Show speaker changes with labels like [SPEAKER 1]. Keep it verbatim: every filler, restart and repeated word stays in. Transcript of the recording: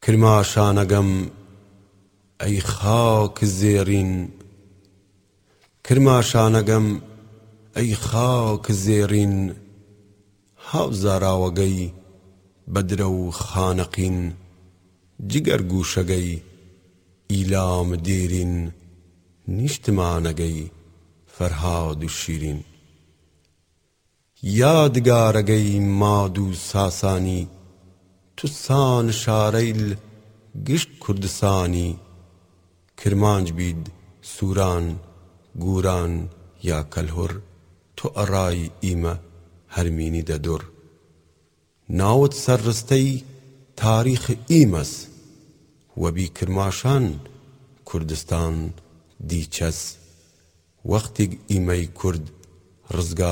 [SPEAKER 1] کرماشانەگەم ئەی خاک زێڕین کرماشانەگەم ئەی خاک زێڕین هاوزاراوەگەی بەدرە و خانەقین جگەر گوشەگەی ئیلام دێرین نیشتمانەگەی فەرهاد و شیرین یادگارەگەی ماد و ساسانی توسان شارەیل گشت کوردستانی کرمانج بید سووران گوران یا کەلهوڕ تۆ ئەڕای ئیمە هەرمینی دەدوڕ ناوت سەرڕستەی تاریخ ئیمەس وەبی کرماشان کوردستان دیچەس وەختێک ئیمەی کورد ڕزگار